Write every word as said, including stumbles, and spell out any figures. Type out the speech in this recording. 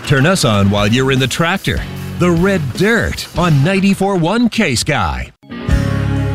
Turn us on while you're in the tractor. The Red Dirt on ninety-four point one K Sky.